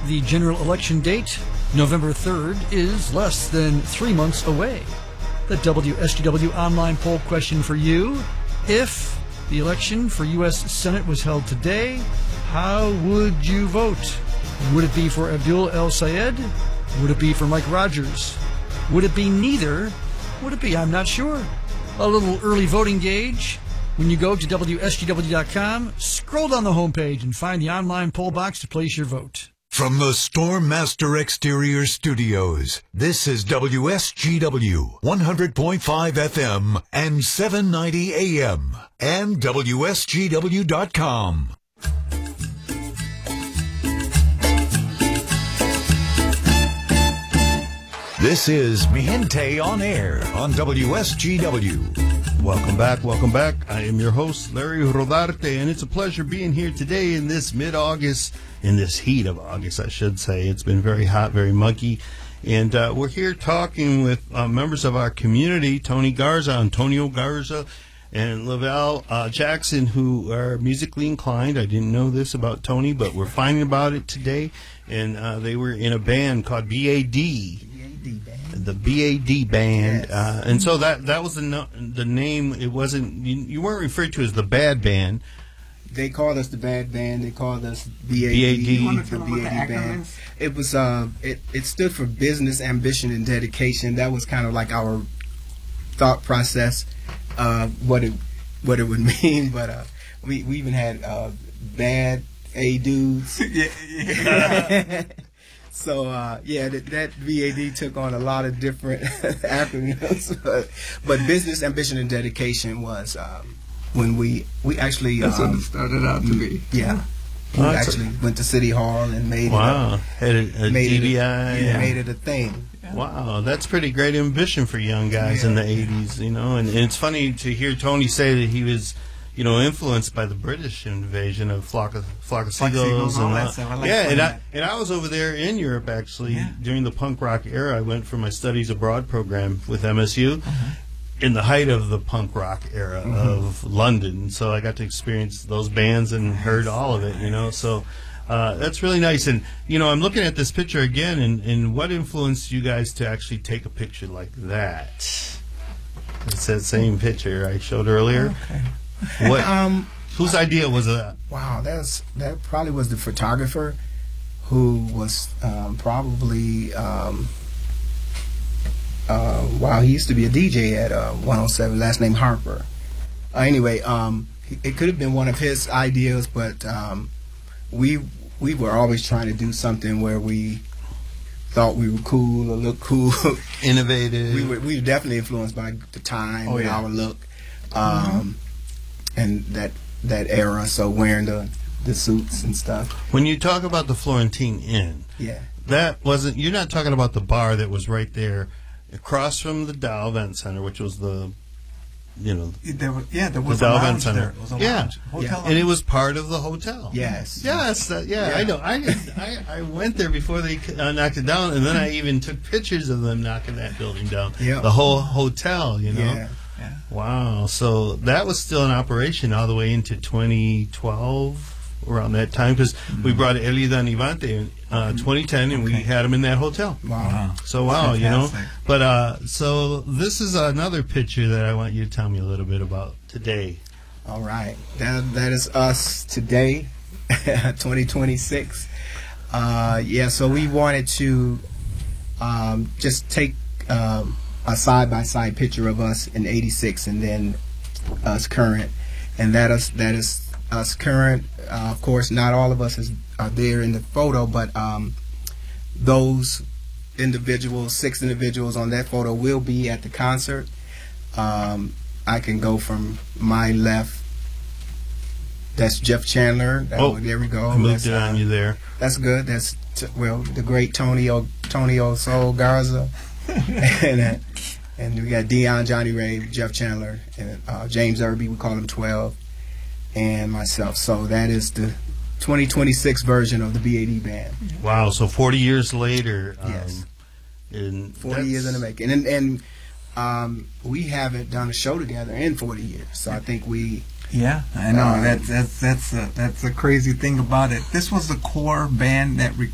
the general election date, November 3rd, is less than 3 months away. The WSGW online poll question for you: if the election for U.S. Senate was held today, how would you vote? Would it be for Abdul El-Sayed? Would it be for Mike Rogers? Would it be neither? Would it be, I'm not sure. A little early voting gauge. When you go to WSGW.com, scroll down the homepage and find the online poll box to place your vote. From the Stormmaster Exterior Studios, this is WSGW 100.5 FM and 790 AM and WSGW.com. This is Mi Gente on Air on WSGW. Welcome back, welcome back. I am your host, Larry Rodarte, and it's a pleasure being here today in this mid-August, in this heat of August, I should say. It's been very hot, very muggy, and we're here talking with members of our community, Tony Garza, Antonio Garza, and Lavelle Jackson, who are musically inclined. I didn't know this about Tony, but we're finding about it today, and they were in a band called BAD. The BAD band, yes. And so that was the name. It wasn't, you weren't referred to as the Bad Band. They called us the Bad Band. They called us BAD. The BAD band. It was it stood for Business, Ambition, and Dedication. That was kind of like our thought process, what it would mean. But we even had bad A dudes. yeah. So, that BAD took on a lot of different acronyms, but Business, Ambition, and Dedication was when we actually... That's what it started out to be. Yeah. We actually went to City Hall and made had a DBI. Made it a thing. Yeah. Wow, that's pretty great ambition for young guys in the 80s, you know, and it's funny to hear Tony say that he was... influenced by the British invasion of Flock of Seagulls, and I was over there in Europe actually during the punk rock era. I went for my studies abroad program with MSU in the height of the punk rock era of London. So I got to experience those bands and heard all of it, So that's really nice. And I'm looking at this picture again, and what influenced you guys to actually take a picture like that? It's that same picture I showed earlier. Okay. What? Whose idea was that? Wow, that probably was the photographer, who was probably he used to be a DJ at 107, last name Harper. Anyway, it could have been one of his ideas, but we were always trying to do something where we thought we were cool or looked cool, innovative. We were definitely influenced by the time and our look. And that era, so wearing the suits and stuff. When you talk about the Florentine Inn, that wasn't, you're not talking about the bar that was right there across from the Dow Event Center, which was the, there was the a Dow lounge Event Center. there. It was a lounge. And it was part of the hotel. Yes. Yes. I know. I went there before they knocked it down, and then I even took pictures of them knocking that building down. Yeah. The whole hotel, Yeah. Wow. So that was still in operation all the way into 2012, around that time, because we brought Elida Nivante in 2010, and we had him in that hotel. Wow. So, But, so this is another picture that I want you to tell me a little bit about today. All right. That is us today, 2026. So we wanted to just take... a side-by-side picture of us in '86 and then us current, and that is us current. Of course, not all of us are there in the photo, but those individuals, 6 individuals on that photo, will be at the concert. I can go from my left. That's Jeff Chandler. There we go. I moved it on you there. That's good. That's the great Tony Soul Garza. and we got Dion, Johnny Ray, Jeff Chandler, and James Irby, we call him 12, and myself. So that is the 2026 version of the BAD band. Wow, so 40 years later. Yes. 40 years in the making. And we haven't done a show together in 40 years, so I think we... Yeah, I know. That's a crazy thing about it. This was the core band that